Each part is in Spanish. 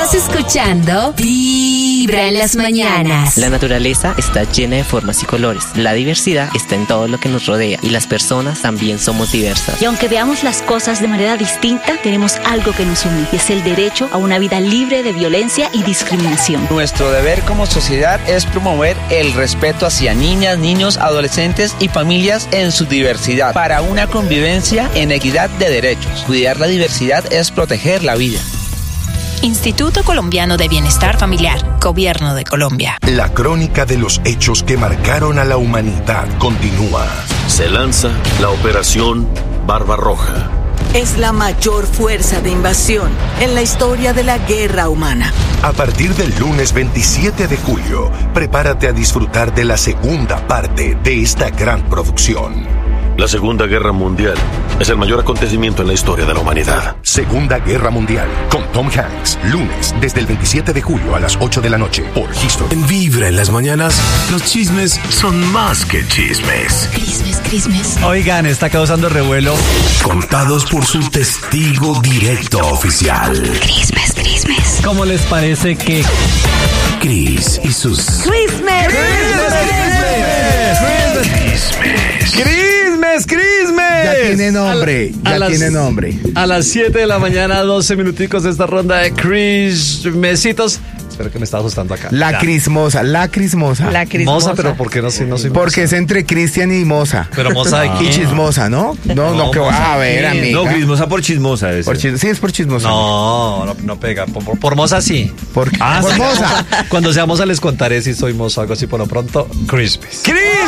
Estás escuchando Vibra en las mañanas. La naturaleza está llena de formas y colores. La diversidad está en todo lo que nos rodea y las personas también somos diversas. Y aunque veamos las cosas de manera distinta, tenemos algo que nos une y es el derecho a una vida libre de violencia y discriminación. Nuestro deber como sociedad es promover el respeto hacia niñas, niños, adolescentes y familias en su diversidad para una convivencia en equidad de derechos. Cuidar la diversidad es proteger la vida. Instituto Colombiano de Bienestar Familiar, Gobierno de Colombia. La crónica de los hechos que marcaron a la humanidad continúa. Se lanza la Operación Barbarroja. Es la mayor fuerza de invasión en la historia de la guerra humana. A partir del lunes 27 de julio, prepárate a disfrutar de la segunda parte de esta gran producción. La Segunda Guerra Mundial es el mayor acontecimiento en la historia de la humanidad. Segunda Guerra Mundial, con Tom Hanks, lunes desde el 27 de julio a las 8 de la noche por History. En Vibra en las mañanas, los chismes son más que chismes. Crismes. Oigan, está causando revuelo. Contados por su testigo directo oficial. Crismes. ¿Cómo les parece que Cris y sus... ¡Crismes! ¡Crismes! Ya tiene nombre, tiene nombre. A las 7 de la mañana, 12 minuticos de esta ronda de Crismesitos. Espero que me está ajustando acá. La crismosa. Moza, pero ¿por qué no soy Porque es entre Cristian y Moza. Pero Moza de quién. Y chismosa, ¿no? No, que va a ver, amiga. No, crismosa por chismosa. Sí, es por chismosa. No pega. Por Moza sí. Por Moza. Cuando sea Moza les contaré si soy Moza o algo así. Por lo pronto, Crismes.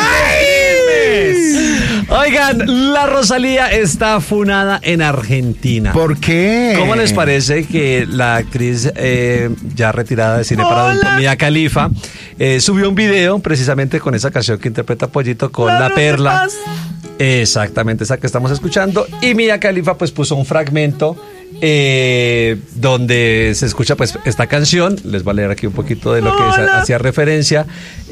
Oigan, la Rosalía está funada en Argentina. ¿Por qué? ¿Cómo les parece que la actriz ya retirada de cine para adultos, Mia Khalifa, subió un video precisamente con esa canción que interpreta Pollito con La Perla? Exactamente, esa que estamos escuchando. Y Mia Khalifa pues puso un fragmento donde se escucha pues esta canción. Les voy a leer aquí un poquito de lo que hacía referencia.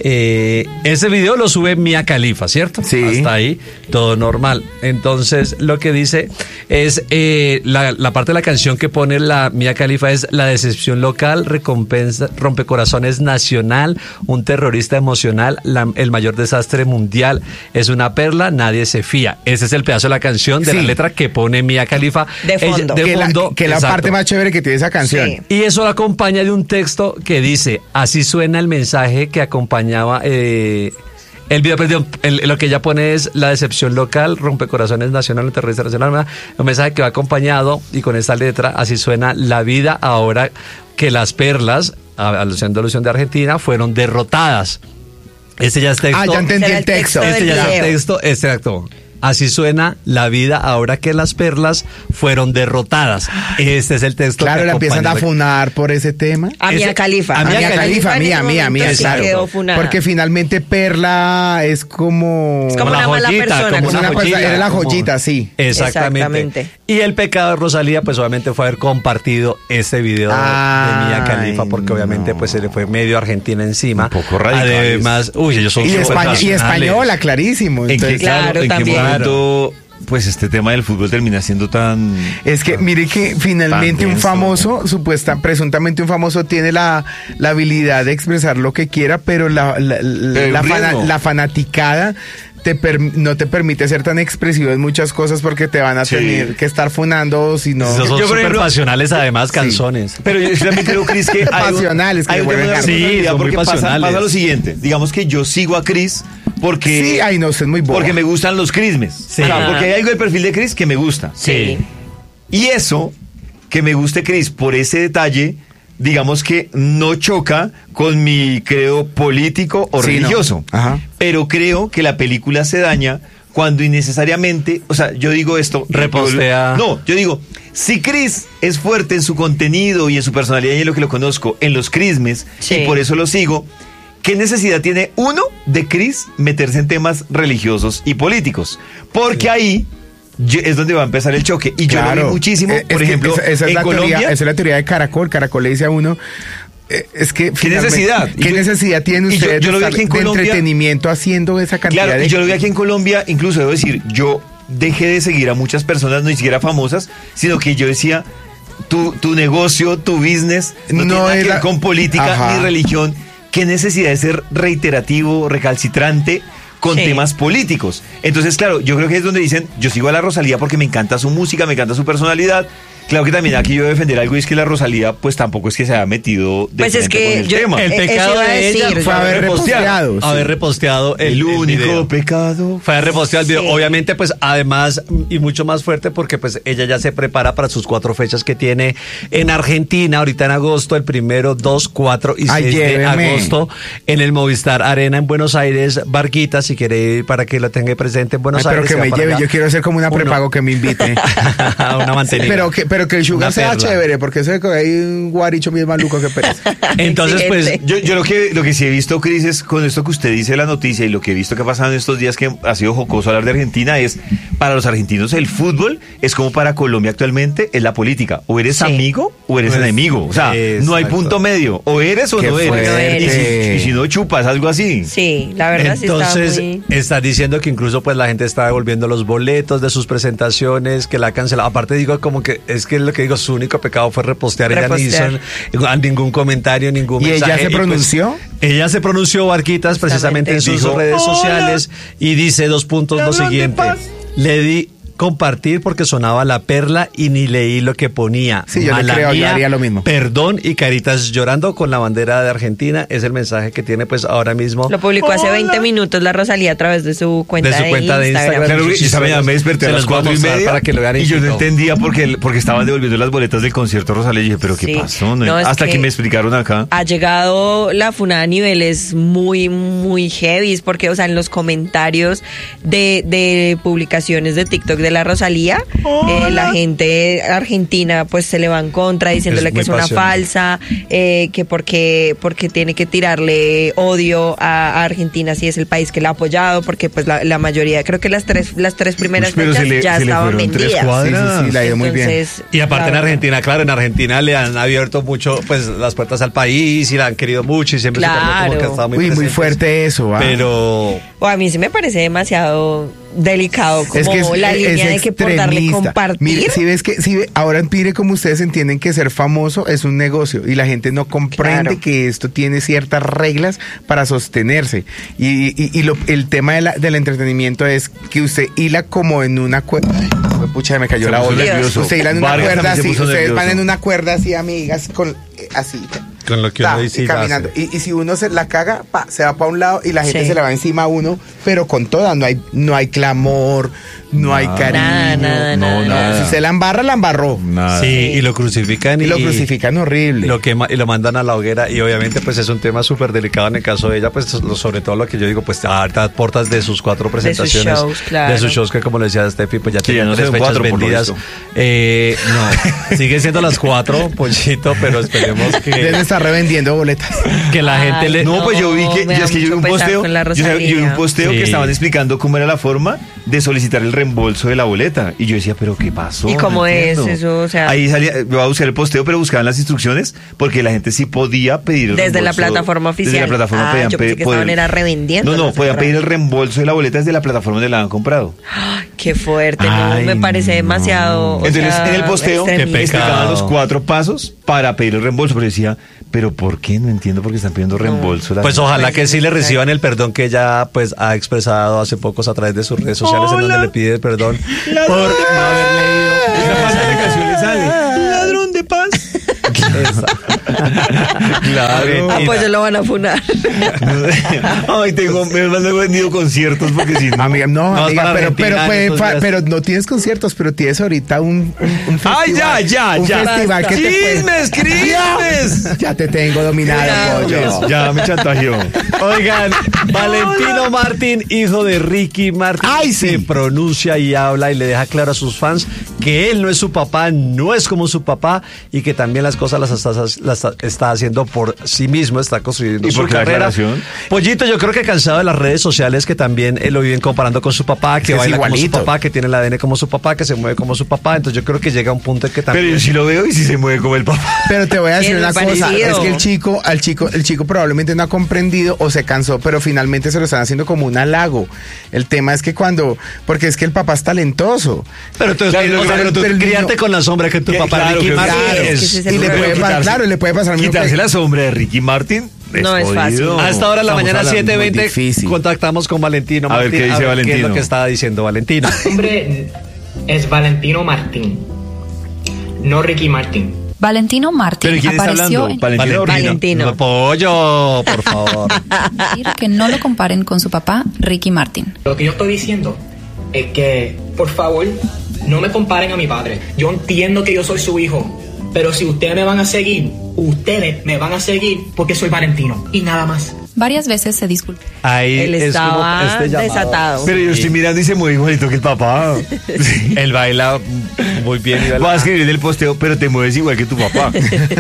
Ese video lo sube Mia Khalifa, ¿cierto? Sí. Hasta ahí todo normal. Entonces lo que dice es la parte de la canción que pone la Mia Khalifa es: la decepción local, recompensa, rompecorazones nacional, un terrorista emocional, el mayor desastre mundial, es una perla, nadie se fía. Ese es el pedazo de la canción, de la letra que pone Mia Khalifa De fondo. Que la parte más chévere que tiene esa canción. Sí. Y eso lo acompaña de un texto que dice: así suena el mensaje que acompañaba el video, perdón, lo que ella pone es: la decepción local, rompecorazones nacional, un terrorista nacional, un mensaje que va acompañado, y con esta letra, así suena la vida ahora que las perlas, haciendo alusión de Argentina, fueron derrotadas. Ese ya es texto. Ya entendí el texto. Este ya es el texto, exacto. Así suena la vida ahora que las perlas fueron derrotadas. Este es el texto. Claro, la empiezan a funar por ese tema. A Mia Khalifa. A Mia Khalifa, mía, claro. Porque finalmente perla es como... Es como una mala persona. Como una cosa, era la joyita, sí. Exactamente. Y el pecado de Rosalía, pues obviamente fue haber compartido ese video de Mia Khalifa, porque obviamente pues se le fue medio Argentina encima. Un poco radical. Además, ellos son y española, clarísimo. Entonces, claro, también. Pues este tema del fútbol termina siendo tan... Es que mire que finalmente un famoso, presuntamente un famoso tiene la habilidad de expresar lo que quiera, pero la fanaticada no te permite ser tan expresivo en muchas cosas, porque te van a tener que estar funando, si no... Son súper pasionales, además, canzones. Pero yo también creo, Cris, que pasionales, que porque pasa lo siguiente. Digamos que yo sigo a Cris porque... Sí, no, usted es muy boba. Porque me gustan los crismes. Sí. Porque hay algo del perfil de Cris que me gusta. Sí. Y eso, que me guste Cris por ese detalle, digamos que no choca con mi credo político o religioso. No. Ajá. Pero creo que la película se daña cuando innecesariamente, o sea, yo digo esto... Repostea. No, yo digo, si Cris es fuerte en su contenido y en su personalidad y en lo que lo conozco, en los crismes, y por eso lo sigo... ¿Qué necesidad tiene uno de Cris meterse en temas religiosos y políticos? Porque ahí es donde va a empezar el choque. Y yo lo vi muchísimo, por ejemplo, esa es en Colombia. Esa es la teoría de Caracol. Caracol le dice a uno... Es que ¿Qué necesidad? ¿Qué necesidad tienen ustedes yo lo vi aquí en Colombia, de entretenimiento haciendo esa cantidad de... Claro, y yo lo vi aquí en Colombia, incluso debo decir, yo dejé de seguir a muchas personas, no ni siquiera famosas, sino que yo decía... tu negocio, tu business, no tiene nada que ver con política ni religión. ¿Qué necesidad de ser reiterativo, recalcitrante con temas políticos? Entonces, claro, yo creo que es donde dicen, yo sigo a la Rosalía porque me encanta su música, me encanta su personalidad. Claro que también aquí yo voy a defender algo, y es que la Rosalía pues tampoco es que se haya metido de frente con el tema. El pecado de ella fue haber reposteado el único video. Pecado fue haber reposteado el video. Obviamente pues además y mucho más fuerte porque pues ella ya se prepara para sus 4 fechas que tiene en Argentina ahorita en agosto, el 1, 2, 4 y 6 de agosto en el Movistar Arena en Buenos Aires. Barquita, si quiere ir para que lo tenga presente en Buenos Aires. Pero que me lleve, yo quiero hacer como una prepago que me invite. Una mantenida. Pero que el sugar sea chévere, porque eso de hay un guaricho bien maluco que pereza. Entonces, pues, yo lo que sí he visto, Cris, es con esto que usted dice de la noticia y lo que he visto que ha pasado en estos días, que ha sido jocoso hablar de Argentina, es para los argentinos el fútbol es como para Colombia actualmente es la política. O eres amigo o eres enemigo. O sea, no hay punto medio. O eres o no eres. Y si no chupas, algo así. Sí, la verdad. Entonces, sí está está diciendo que incluso pues la gente está devolviendo los boletos de sus presentaciones, que la ha cancelado. Aparte digo como que es que lo que digo, su único pecado fue repostear. Ella ni hizo ningún comentario, ningún mensaje. ¿Y ella se pronunció? Pues, ella se pronunció, Barquitas, precisamente en sus redes sociales y dice 2 puntos lo siguiente. Le di compartir porque sonaba La Perla y ni leí lo que ponía. Sí, yo le creo, yo haría lo mismo. Perdón y caritas llorando con la bandera de Argentina. Es el mensaje que tiene pues ahora mismo. Lo publicó hace 20 minutos la Rosalía a través de su cuenta de Instagram. Claro, y esa mañana me desperté a las 4:30 para que lo vean. Y yo no entendía porque estaban devolviendo las boletas del concierto Rosalía. Y dije, pero ¿qué pasó? No, hasta que me explicaron acá. Ha llegado la funada a niveles muy, muy heavy, porque, o sea, en los comentarios de publicaciones de TikTok de la Rosalía, la gente argentina pues se le va en contra diciéndole que es una falsa, que porque tiene que tirarle odio a Argentina si es el país que la ha apoyado, porque pues la mayoría, creo que las tres primeras fechas ya estaban vendidas. Sí, la ha ido muy bien. Y aparte en Argentina, claro, en Argentina le han abierto mucho pues las puertas al país y la han querido mucho y siempre como que ha estado muy muy fuerte eso. Pero a mí sí me parece demasiado delicado como la línea de que por darle compartir. Mire, ahora mire como ustedes entienden que ser famoso es un negocio y la gente no comprende que esto tiene ciertas reglas para sostenerse y el tema del entretenimiento es que usted hila como en una cuerda. Pucha, me cayó la olla. Usted hila en una cuerda así, ustedes van en una cuerda así, amigas, así. Con lo que uno dice y caminando. Y si uno se la caga, se va para un lado y la gente se le va encima a uno, pero con toda, no hay clamor, no hay cariño. Nada. Si se la embarra, la embarró. Sí, y lo crucifican. Y lo crucifican horrible. Y lo mandan a la hoguera y obviamente pues es un tema súper delicado en el caso de ella, pues sobre todo lo que yo digo, pues a portas de sus 4 presentaciones. De sus shows, que como le decía Steffi, pues ya tienen 3 fechas vendidas. No, sigue siendo las 4, Pollito, pero esperemos que... Deben estar revendiendo boletas. Que la gente le... No, pues yo vi que... Yo vi un posteo. Yo vi un posteo que estaban explicando cómo era la forma de solicitar el reembolso de la boleta. Y yo decía, ¿pero qué pasó? ¿Y cómo es eso? O sea, ahí salía, voy a buscar el posteo, pero buscaban las instrucciones porque la gente sí podía pedir el desde reembolso. la plataforma oficial. Desde la plataforma podían yo pensé que estaban era revendiendo. No, podían pedir el reembolso de la boleta desde la plataforma donde la han comprado. Qué fuerte, me parece demasiado. Entonces, en el posteo explicaban los 4 pasos para pedir el reembolso, pero decía, ¿pero por qué? No entiendo por qué están pidiendo reembolso. Pues ojalá que sí le reciban el perdón que ella pues ha expresado hace pocos a través de sus redes sociales, en donde le pide perdón por no haber leído. Esa parte de la canción le sale. Ladrón de paz. Claro. Pues se lo van a funar. Ay, me he venido conciertos porque si no. Amiga, pero no tienes conciertos, pero tienes ahorita un festival. Ay, ya. Festival que ¡Chismes! Ya te tengo dominado, pollo. Ya me chantajeó. Oigan, Valentino Martín, hijo de Ricky Martin, se pronuncia y habla y le deja claro a sus fans que él no es su papá, no es como su papá y que también las cosas las está haciendo por sí mismo, está construyendo su carrera. Pollito, yo creo que cansado de las redes sociales que también lo viven comparando con su papá, que baila como su papá, que tiene el ADN como su papá, que se mueve como su papá, entonces yo creo que llega un punto en que también... Pero yo sí lo veo y sí se mueve como el papá. Pero te voy a decir una cosa, es que el chico probablemente no ha comprendido o se cansó, pero finalmente se lo están haciendo como un halago. El tema es que porque es que el papá es talentoso. Pero entonces, pero tú criarte con la sombra que tu papá Ricky Martin y le puede pasar quitarse la sombra de Ricky Martin. No es fácil. A esta hora de la mañana 7:20 contactamos con Valentino Martín. A ver qué dice Valentino. ¿Qué es lo que estaba diciendo Valentino? El nombre es Valentino Martín, no Ricky Martin. Valentino Martin ¿Pero quién apareció está hablando? Valentino. Pollo, por favor. Que no lo comparen con su papá Ricky Martin. Lo que yo estoy diciendo es que, por favor, no me comparen a mi padre. Yo entiendo que yo soy su hijo, pero si ustedes me van a seguir porque soy Valentino y nada más. Varias veces se disculpó. Ahí él estaba desatado. Pero yo estoy mirando y se mueve igualito que el papá. Sí. Él baila muy bien. Vas a escribir en el posteo, pero te mueves igual que tu papá.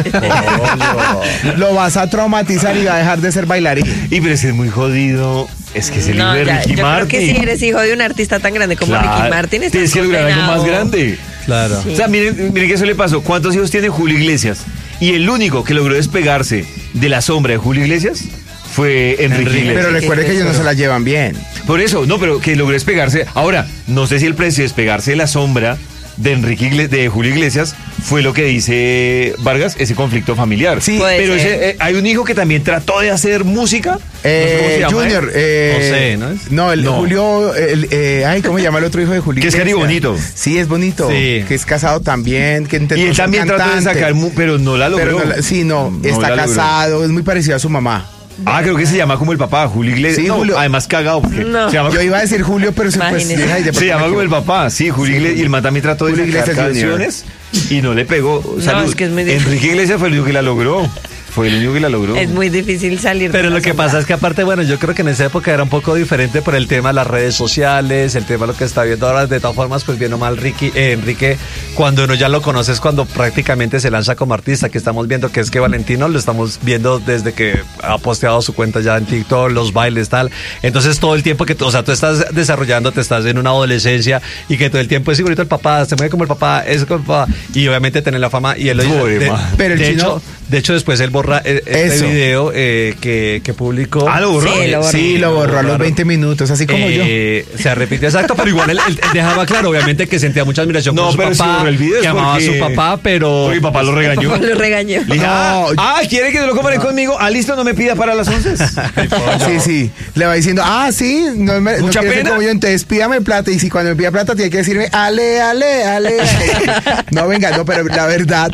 Lo vas a traumatizar y va a dejar de ser bailarín. Y pero es que es muy jodido. Es que es el hijo de Ricky yo Martin. Creo que si eres hijo de un artista tan grande como Ricky Martin, tienes que lograr algo más grande. Claro. Sí. O sea, miren que eso le pasó. ¿Cuántos hijos tiene Julio Iglesias? Y el único que logró despegarse de la sombra de Julio Iglesias fue Enrique Iglesias. Pero recuerde que ellos no se la llevan bien. Por eso, no, pero que logró despegarse. Ahora, no sé si el precio de despegarse de la sombra de Julio Iglesias fue lo que dice Vargas, ese conflicto familiar. Sí, pero hay un hijo que también trató de hacer música. Junior. José, ¿no es? No, Julio. ¿Cómo se llama el otro hijo de Julio? Que es Cari Bonito. Sí, es bonito. Sí. Que es casado también. Que y él también trató de sacar, pero no la logró. Está casado, es muy parecido a su mamá. Creo que se llama como el papá, Julio Iglesias. Sí, Julio. Además cagado. Porque yo iba a decir Julio, pero se llama como el papá, sí, Julio Iglesias. Y el man también trató de sacar canciones y no le pegó. Es que es muy difícil. Enrique Iglesias fue el único que la logró. Es muy difícil salir. Pero lo que pasa es que aparte, bueno, yo creo que en esa época era un poco diferente por el tema de las redes sociales, el tema de lo que está viendo ahora. De todas formas, pues bien o mal, Enrique, cuando uno ya lo conoce es cuando prácticamente se lanza como artista, que estamos viendo que es que Valentino lo estamos viendo desde que ha posteado su cuenta ya en TikTok, los bailes, tal. Entonces todo el tiempo que tú estás desarrollando, te estás en una adolescencia y que todo el tiempo es igualito el papá, se mueve como el papá, es como el papá, y obviamente tener la fama y él lo dice. Pero el chino... De hecho, después él borra este video que publicó. ¿Lo borró? Sí, lo borró a los 20 minutos, así como yo. Se repite, exacto, pero igual él dejaba claro, obviamente, que sentía mucha admiración por su papá, el video que amaba a su papá, pero... Porque mi papá lo regañó. Le dije, ¿quiere que lo coman conmigo? Listo, no me pida para las 11. Sí. Le va diciendo, sí, mucha pena. Como yo, entonces pídame plata. Y si cuando me pida plata tiene que decirme, ale. No, venga, no, pero la verdad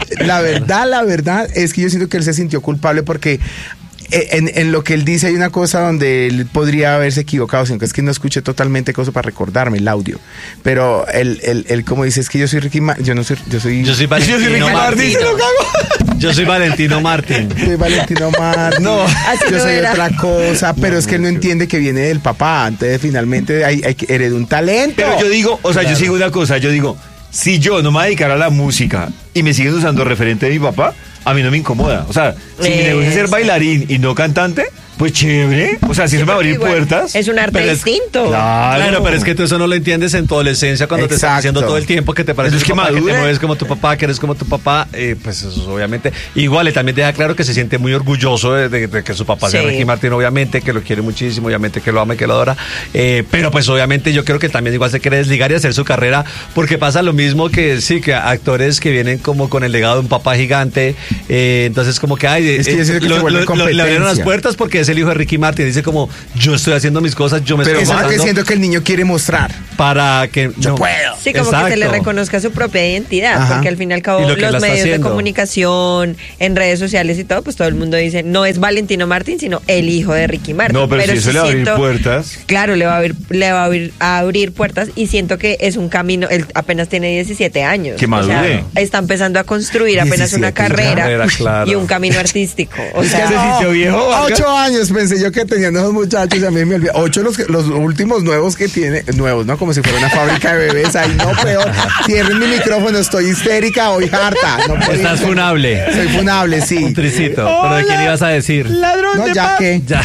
es que yo siento que él se sintió culpable porque en lo que él dice hay una cosa donde él podría haberse equivocado, sino que es que no escuché totalmente cosas para recordarme el audio. Pero él como dice, es que yo soy Ricky Martin. Yo soy Valentino Martin. Yo soy Valentino Martin. Soy Valentino Martin. No, yo soy otra cosa, pero es que él no entiende que viene del papá. Entonces finalmente hay que heredar un talento. Pero yo digo, yo sigo una cosa, si yo no me voy a dedicar a la música y me siguen usando referente de mi papá, a mí no me incomoda. O sea, si mi negocio es ser bailarín y no cantante, pues chévere. O sea, si eso me va a abrir puertas. Es un arte distinto. Claro, pero es que tú eso no lo entiendes en tu adolescencia cuando te están diciendo todo el tiempo que te parece que te mueves como tu papá, que eres como tu papá. Pues eso obviamente. Igual, él también deja claro que se siente muy orgulloso de que su papá sea Ricky Martin, obviamente, que lo quiere muchísimo, obviamente que lo ama y que lo adora. Pero pues obviamente yo creo que también igual se quiere desligar y hacer su carrera, porque pasa lo mismo que actores que vienen como con el legado de un papá gigante. Entonces como que le abrieron las puertas porque es el hijo de Ricky Martin. Dice como, yo estoy haciendo mis cosas, yo me estoy pasando. Pero siento que el niño quiere mostrar. Para que yo puedo. Sí, como que se le reconozca su propia identidad. Porque al fin y al cabo los medios de comunicación, en redes sociales y todo, pues todo el mundo dice, no es Valentino Martin, sino el hijo de Ricky Martin. No, pero si eso le va a abrir puertas. Claro, le va a abrir puertas y siento que es un camino. Él apenas tiene 17 años. Que madure. Está empezando a construir apenos una carrera y un camino artístico. O sea, ¿se sintió viejo? 8 años pensé yo que tenían esos muchachos y a mí me olvidé. 8 los últimos nuevos que tiene. Nuevos, ¿no? Como si fuera una fábrica de bebés. Ahí no, peor. Cierren mi micrófono, estoy histérica, hoy harta. No estás funable. Soy funable, sí. Un tricito. ¿Pero de quién ibas a decir? Ladrón de ya paz.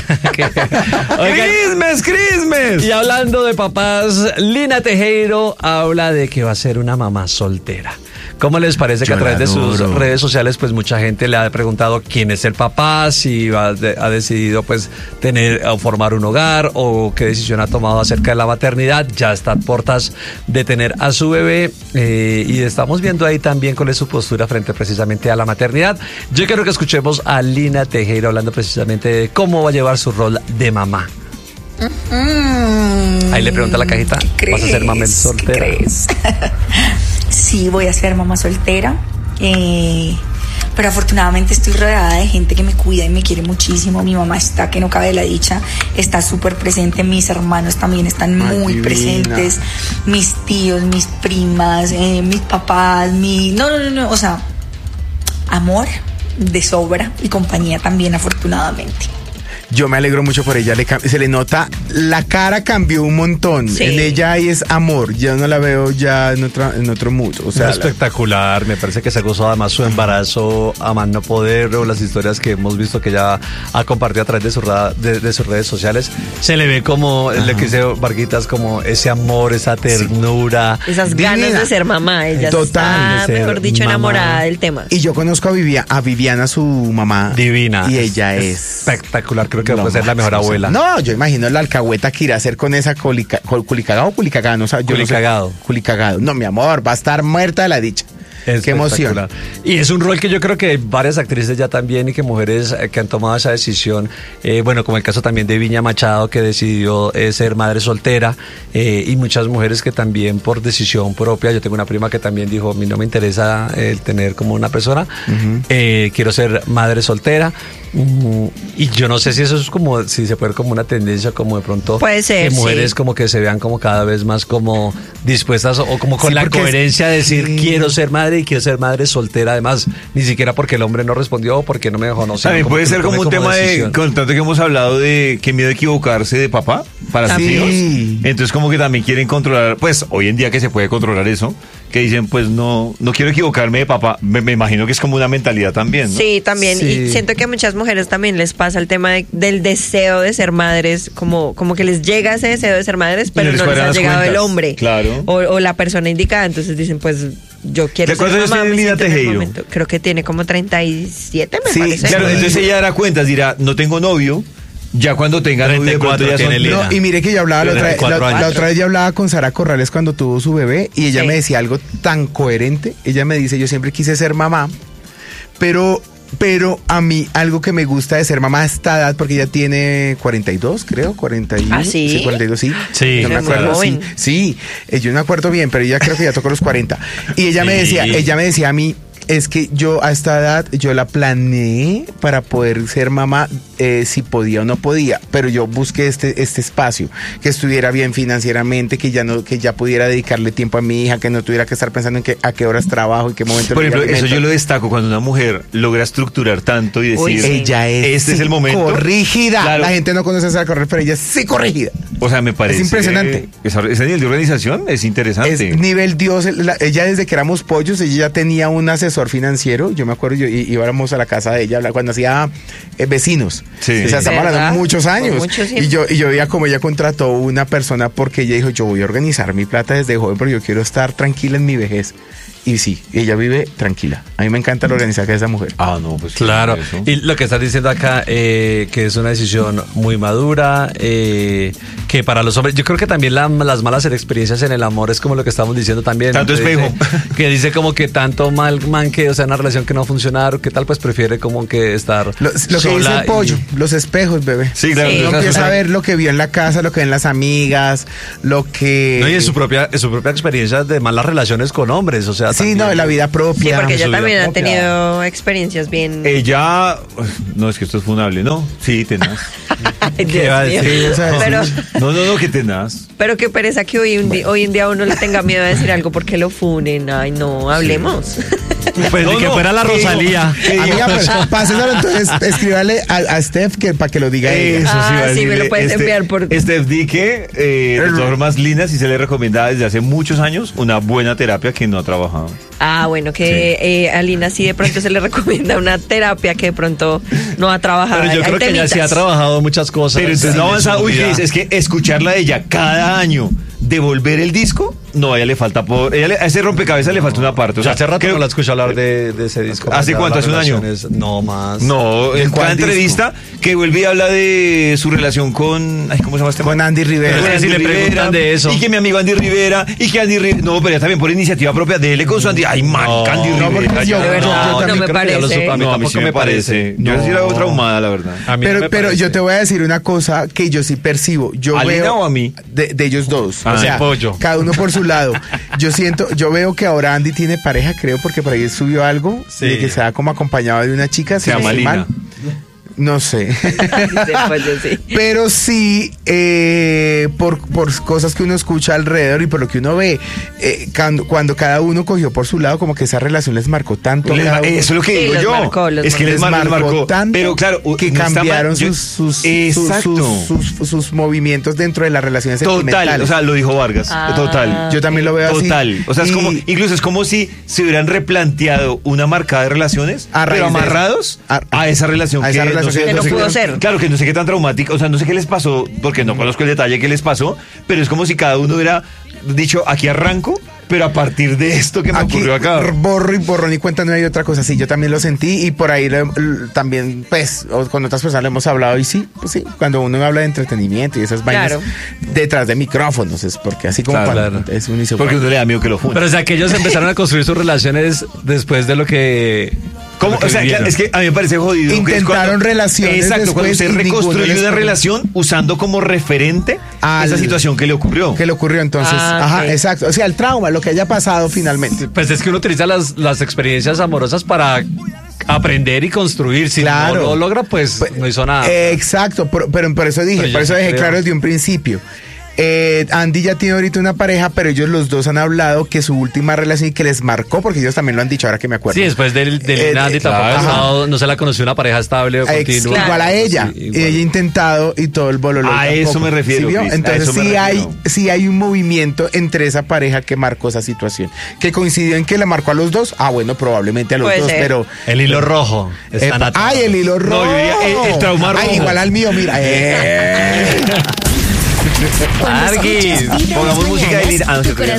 Christmas. Y hablando de papás, Lina Tejero habla de que va a ser una mamá soltera. ¿Cómo les parece que a través de sus redes sociales pues mucha gente le ha preguntado quién es el papá, si ha decidido pues tener o formar un hogar o qué decisión ha tomado acerca de la maternidad? Ya está a puertas de tener a su bebé y estamos viendo ahí también cuál es su postura frente precisamente a la maternidad. Yo quiero que escuchemos a Lina Tejero hablando precisamente de cómo va a llevar su rol de mamá. Ahí le pregunta a la cajita, ¿vas a ser mamá soltera? ¿Qué crees? Sí, voy a ser mamá soltera, pero afortunadamente estoy rodeada de gente que me cuida y me quiere muchísimo. Mi mamá está, que no cabe de la dicha, está súper presente. Mis hermanos también están muy presentes. Mis tíos, mis primas, mis papás, No, o sea, amor de sobra y compañía también, afortunadamente. Yo me alegro mucho por ella, se le nota, la cara cambió un montón, en ella ahí es amor, yo no la veo ya en otro mood, o sea, espectacular, me parece que se gozó además su embarazo a más no poder, o las historias que hemos visto que ella ha compartido a través de sus redes sociales, se le ve como, le que dice Varguitas, como ese amor, esa ternura, esas ganas de ser mamá, ella está, mejor dicho, enamorada del tema. Y yo conozco a Viviana, su mamá, divina, y ella es espectacular, creo que puede ser la mejor abuela. No, yo imagino la alcahueta que irá a hacer con esa culicagado o culicagada, no sé, culicagado. Culicagado. No, mi amor, va a estar muerta de la dicha. Qué emoción. Y es un rol que yo creo que varias actrices ya también y que mujeres que han tomado esa decisión, bueno, como el caso también de Viña Machado, que decidió ser madre soltera, y muchas mujeres que también por decisión propia, yo tengo una prima que también dijo, a mí no me interesa el tener como una persona, quiero ser madre soltera. Y yo no sé si eso es como, si se puede ver como una tendencia, como de pronto puede ser, que mujeres como que se vean como cada vez más como dispuestas o como con la coherencia de decir quiero ser madre y quiero ser madre soltera, además ni siquiera porque el hombre no respondió o porque no me dejó, no sé. También puede ser como un tema de, con tanto que hemos hablado de qué miedo de equivocarse de papá para sus hijos, entonces como que también quieren controlar, pues hoy en día que se puede controlar eso, que dicen pues no quiero equivocarme de papá, me imagino que es como una mentalidad también, ¿no? Sí, también, y siento que a muchas mujeres también les pasa el tema del deseo de ser madres, como que les llega ese deseo de ser madres, pero no les ha llegado el hombre, claro, o la persona indicada, entonces dicen pues yo quiero ser mamá. Lina Tejero? Creo que tiene como 37, me parece. Claro, entonces ella dará cuentas, dirá, no tengo novio. Ya cuando tenga 34 ya tiene Lina. No, y mire que yo hablaba la otra vez, yo hablaba con Sara Corrales cuando tuvo su bebé y ella me decía algo tan coherente. Ella me dice, yo siempre quise ser mamá, pero a mí algo que me gusta de ser mamá a esta edad, porque ella tiene 42, creo, 41. ¿Ah, sí? Sí, 42, sí. Sí. No me acuerdo, sí, yo no me acuerdo bien, pero ella creo que ya tocó los 40. Y ella me decía a mí, es que yo a esta edad, yo la planeé para poder ser mamá, si podía o no podía, pero yo busqué este espacio, que estuviera bien financieramente, que ya pudiera dedicarle tiempo a mi hija, que no tuviera que estar pensando en a qué horas trabajo, en qué momento. Por ejemplo, eso yo lo destaco, cuando una mujer logra estructurar tanto y decir, ella es este es el momento. Corrígida. Claro. La gente no conoce a Sara Corrales, pero ella es sí corrígida. O sea, me parece. Es impresionante. Ese nivel de organización es interesante. Es nivel Dios. Ella desde que éramos pollos, ella ya tenía un asesor financiero. Yo me acuerdo, íbamos a la casa de ella cuando hacía Vecinos. Sí. O sea, estamos hablando de muchos años. Y yo veía como ella contrató una persona porque ella dijo, yo voy a organizar mi plata desde joven porque yo quiero estar tranquila en mi vejez. Y sí, ella vive tranquila. A mí me encanta la organización de esa mujer. Ah, no, pues claro. Y lo que estás diciendo acá, que es una decisión muy madura, que para los hombres, yo creo que también las malas experiencias en el amor es como lo que estamos diciendo también. Tanto espejo. Que dice como que tanto mal que, o sea, una relación que no va a funcionar, o qué tal, pues prefiere como que estar lo que dice el pollo, los espejos, bebé. Sí, claro. Uno empieza a ver lo que vio en la casa, lo que ven las amigas, lo que... No, y en su propia experiencia de malas relaciones con hombres, o sea, sí, no, de la vida propia. Sí, porque ella también ha tenido experiencias bien... Ella... No, es que esto es funable, ¿no? Sí, tenaz. ¿Qué va a decir? Pero, no, que tenaz. Pero qué pereza que hoy en día uno le tenga miedo a decir algo porque lo funen. Ay, no, hablemos. Sí. Pues ni que fuera la Rosalía. Amiga, pues, páseselo, entonces escríbale a Steph para que lo diga ella. Sí, me lo puedes enviar por... Steph di que, de todas formas, Lina sí se le recomendaba desde hace muchos años una buena terapia que no ha trabajado. Ah, bueno, que a Lina sí de pronto se le recomienda una terapia que de pronto no ha trabajado. Pero yo creo que ella sí ha trabajado muchas cosas. Pero entonces no ha avanzado. Uy, es que escucharla de ella cada año, devolver el disco, no, a ella le falta a ese rompecabezas le falta una parte. O sea, hace rato no la escucho hablar de ese disco. ¿Hace cuánto? ¿Hace un año? No, más. No, en cada entrevista que vuelve y habla de su relación con... ¿cómo se llama este? Con Andy Rivera. Pero es que si le preguntan de eso. Y que mi amigo Andy Rivera, y que Andy Rivera... No, pero ya también por iniciativa propia, dele con su Andy... Ay, marica, Andy Rivera. No me parece. A mí tampoco me parece. Yo sí la veo traumada, la verdad. Pero yo te voy a decir una cosa que yo sí percibo. Yo ¿A Lina veo o a mí? De ellos dos. Ah, o sea, pollo. cada uno por su lado. Yo veo que ahora Andy tiene pareja, creo, porque por ahí subió algo de que se ha como acompañado de una chica. Se llama Lina. No sé. Pero sí, por cosas que uno escucha alrededor y por lo que uno ve, cuando cada uno cogió por su lado, como que esa relación les marcó tanto. Eso es lo que digo yo. Es que les marcó tanto, pero claro, que cambiaron sus movimientos dentro de las relaciones sentimentales. Total, o sea, lo dijo Vargas. Total. Yo también lo veo así. Total. O sea, es como, incluso es como si se hubieran replanteado una marca de relaciones, pero amarrados a esa relación que no pudo ser. Claro, que no sé qué tan traumático, o sea, no sé qué les pasó, porque no conozco el detalle que les pasó, pero es como si cada uno hubiera dicho, aquí arranco, pero a partir de esto que me ocurrió acá. Borro y borrón y cuenta no hay otra cosa. Sí, yo también lo sentí y por ahí también, pues, con otras personas le hemos hablado y sí, pues sí, cuando uno habla de entretenimiento y esas vainas detrás de micrófonos, es porque así como es un inicio. Porque uno le da miedo que lo funen. Pero o sea, que ellos empezaron a construir sus relaciones después de lo que... ¿Cómo? O sea, es que a mí me parece jodido. Intentaron relaciones. Exacto, cuando se reconstruyó una relación usando como referente esa situación que le ocurrió. Entonces. Exacto. O sea, el trauma, lo que haya pasado finalmente. Pues es que uno utiliza las experiencias amorosas para aprender y construir. Si no lo logra, pues no hizo nada. Exacto, pero por eso dije, claro desde un principio. Andy ya tiene ahorita una pareja, pero ellos los dos han hablado que su última relación y que les marcó, porque ellos también lo han dicho, ahora que me acuerdo. Sí, después de Andy tampoco no se la conoció una pareja estable o continua. Igual a ella. Sí, ella ha intentado y todo el bololo. A eso me refiero. ¿Sí, entonces sí hay un movimiento entre esa pareja que marcó esa situación. Que coincidió en que la marcó a los dos. Bueno, probablemente a los dos, pero... El hilo rojo. El hilo rojo. No, yo diría el trauma rojo. Igual al mío, mira. Pongamos música de Lina. Tu corazón